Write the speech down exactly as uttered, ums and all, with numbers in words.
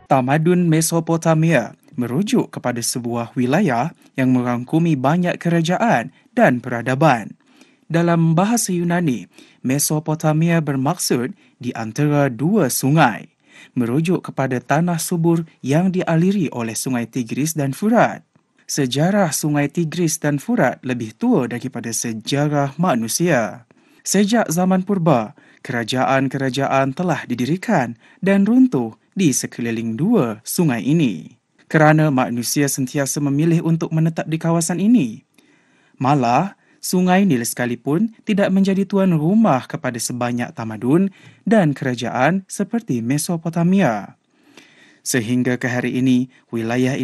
Tamadun Mesopotamia merujuk kepada sebuah wilayah yang merangkumi banyak kerajaan dan peradaban. Dalam bahasa Yunani, Mesopotamia bermaksud di antara dua sungai, merujuk kepada tanah subur yang dialiri oleh Sungai Tigris dan Furat. Sejarah Sungai Tigris dan Furat lebih tua daripada sejarah manusia. Sejak zaman purba, kerajaan-kerajaan telah didirikan dan runtuh di sekeliling dua sungai ini. Kerana manusia sentiasa memilih untuk menetap di kawasan ini. Malah, Sungai Nil sekalipun tidak menjadi tuan rumah kepada sebanyak tamadun dan kerajaan seperti Mesopotamia. Sehingga ke hari ini, wilayah